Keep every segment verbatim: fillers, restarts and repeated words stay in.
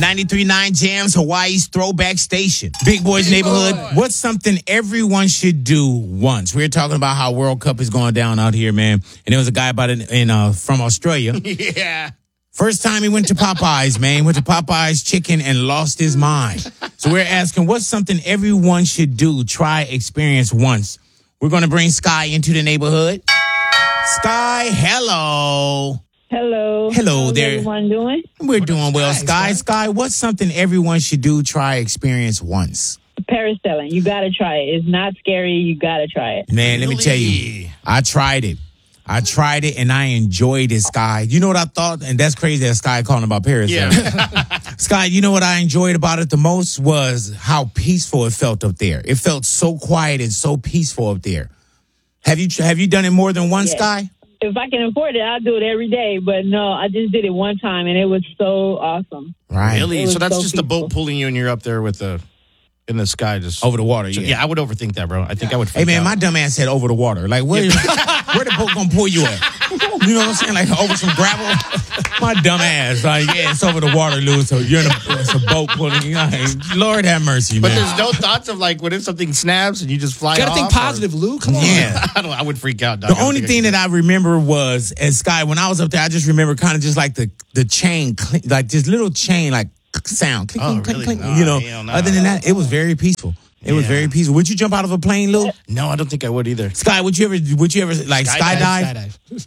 ninety-three point nine Jams, Hawaii's throwback station. Big Boys Neighborhood. Boy. What's something everyone should do once? We're talking about how World Cup is going down out here, man. And there was a guy about it in uh, from Australia. Yeah. First time he went to Popeyes, man. He went to Popeyes Chicken and lost his mind. So we're asking, what's something everyone should do, try, experience once? We're going to bring Sky into the neighborhood. Sky, hello. Hello. Hello How's there. everyone doing? We're doing well, Sky, Sky. Sky. Sky, what's something everyone should do, try, experience once? Parasailing. You got to try it. It's not scary. You got to try it. Man, let me tell you, I tried it. I tried it and I enjoyed it, Sky. You know what I thought? And that's crazy that Sky calling about parasailing. Yeah. Sky, you know what I enjoyed about it the most was how peaceful it felt up there. It felt so quiet and so peaceful up there. Have you have you done it more than once, Yes. Sky? If I can afford it, I'll do it every day. But no, I just did it one time, and it was so awesome. Right. Really? It was So that's so just the boat peaceful. pulling you and you're up there with the in the sky just Over the water, So, yeah. yeah, I would overthink that, bro. I think I would Hey, freak man, out. my dumb ass said over the water. Like, where, where the boat gonna pull you at? You know what I'm saying? Like, over some gravel? My dumb ass. Like, yeah, it's over the water, Lou. So you're in a, it's a boat pulling you. Like, Lord have mercy, But man. there's no thoughts of like, what if something snaps and you just fly You gotta off? think or- positive, Lou. Come on. Yeah. I don't. I would freak out. Dog. The only thing that I remember was, as Sky, when I was up there, I just remember kind of just like the, the chain, cl- like this little chain, like sound. Clink, Oh, clink, really? clink, No, you know, hell no. other than that, it was very peaceful. It was Yeah. very peaceful. Would you jump out of a plane, Lou? No, I don't think I would either. Sky, would you ever, would you ever like skydive? Skydive.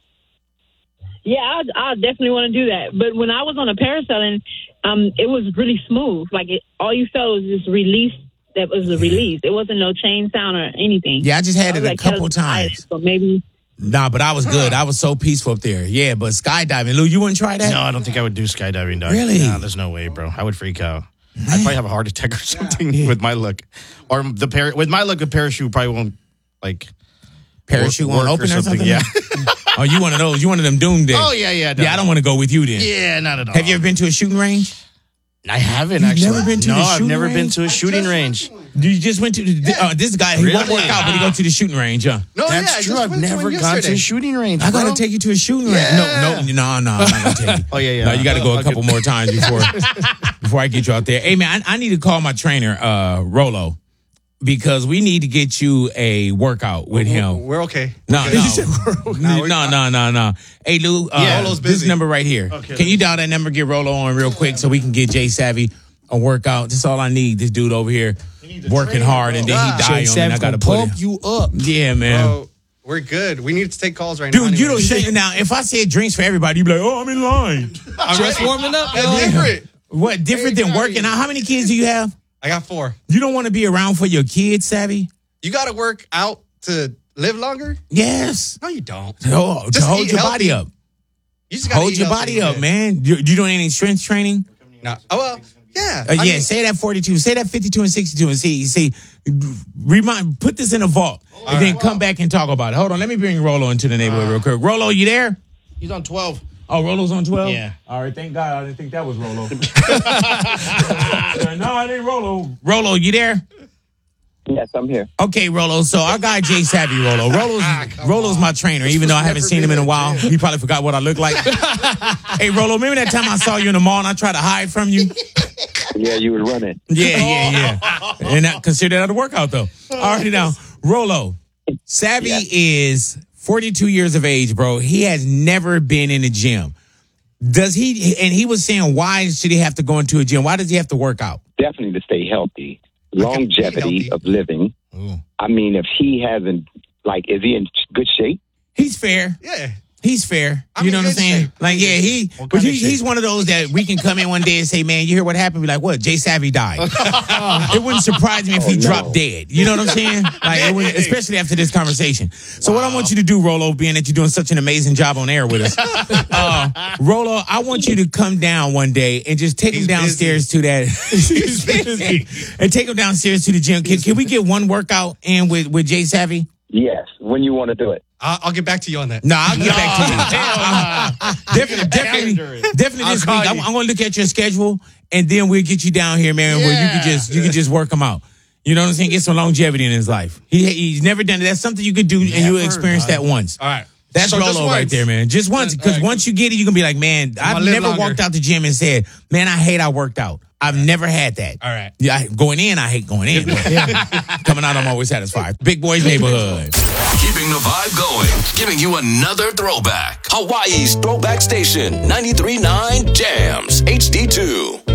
Yeah, I I definitely want to do that. But when I was on a parasailing, um, it was really smooth. Like it, all you felt was this release. That was a release. It wasn't no chain sound or anything. Yeah, I just had I it was a like, couple hella tired, times. So maybe. Nah, but I was good. I was so peaceful up there. Yeah, but skydiving, Lou, you wouldn't try that? No, I don't think I would do skydiving, dog. Really? No, there's no way, bro. I would freak out. I'd probably have a heart attack or something with my luck. Or the par- with my luck, a parachute probably won't like Parachute work won't or open or something? Yeah. Oh, you one of those? You one of them doomsday? Oh yeah, yeah. Yeah, I don't want to go with you then. Yeah, not at all. Have you ever been to a shooting range? I haven't You've actually. never been to no, the I've shooting never been range? to a shooting range. You just went to the, uh, this guy. He won't Really? work out, but he go to the shooting range. Huh? No, That's yeah, I true. just I've went to never one gone to yesterday. a shooting range. I bro. gotta take you to a shooting range. No, no, no, no. I'm not gonna take you. Oh, yeah, yeah. No, you got to go a I'll couple get- more times before before I get you out there. Hey, man, I, I need to call my trainer, uh, Rolo, because we need to get you a workout with him. We're okay. No, We're good. no, we're- no, no, no, no. Hey, Lou, uh, Yeah, Rolo's this busy. number right here. Okay. Can you dial that number, get Rolo on real quick so we can get Jay Savvy a workout? That's all I need. This dude over here working hard, and then he Yeah. die on me. and I got to put pump it. you up. Yeah, man. Bro, we're good. We need to take calls right now. Dude, you anyway. don't shake now. If I said drinks for everybody, you'd be like, "Oh, I'm in line." Just warming up. That's yo. different. What different than working out? How many kids do you have? I got four. You don't want to be around for your kids, Savvy? You got to work out to live longer? Yes. No, you don't. Oh, to Just hold eat your healthy. body up. You just gotta Hold eat your healthy, body up, man. You, you doing any strength training? No. Oh, well, yeah. Uh, I yeah, mean, say that forty-two, say that fifty-two and sixty-two, and see, see, remind, put this in a vault, and then come back and talk about it. Hold on, let me bring Rolo into the neighborhood real quick. Rolo, you there? He's on twelve. Oh, Rolo's on twelve? Yeah. All right, thank God. I didn't think that was Rolo. No, it ain't Rolo. Rolo, you there? Yes, I'm here. Okay, Rolo. So our guy Jay Savvy Rolo. Rolo's Rolo's my trainer, even though I haven't seen him in a while. He probably forgot what I look like. Hey, Rolo, remember that time I saw you in the mall and I tried to hide from you? Yeah, you was running. Yeah, yeah, yeah. And I consider that a workout, though. All right, now, Rolo, Savvy Yes. is forty-two years of age, bro. He has never been in a gym. Does he, and he was saying, why should he have to go into a gym? Why does he have to work out? Definitely to stay healthy. healthy. Longevity of living. I mean, if he hasn't, like, is he in good shape? He's fair. yeah. He's fair. I'm You in know what I'm good saying? shape. Like, yeah, he, What but kind he, of shape? he's one of those that we can come in one day and say, man, you hear what happened? Be like, what? Jay Savvy died. It wouldn't surprise me if he Oh, no. dropped dead. You know what I'm saying? Like, it would, especially after this conversation. So what I want you to do, Rolo, being that you're doing such an amazing job on air with us, uh, Rolo, I want you to come down one day and just take him He's downstairs to that. He's busy. And take him downstairs to the gym. Can, can we get one workout in with, with Jay Savvy? Yes, when you want to do it. I'll, I'll get back to you on that. No, I'll get back to you. definitely, definitely, definitely this week. call I'm, you. I'm going to look at your schedule, and then we'll get you down here, man, where you can just you can just work him out. You know what I'm saying? Get some longevity in his life. He he's never done it. That's something you could do, and you'll Never, experience dog. that once. All right. That's So just Lolo right once. there, man. Just once. Because once you get it, you can be like, man, I've live never longer. walked out the gym and said, man, I hate I worked out. I've never had that. All right. Yeah, I, going in, I hate going in. Coming out, I'm always satisfied. Big Boys Neighborhood. Keeping the vibe going, giving you another throwback. Hawaii's Throwback Station, ninety-three point nine Jams, H D two.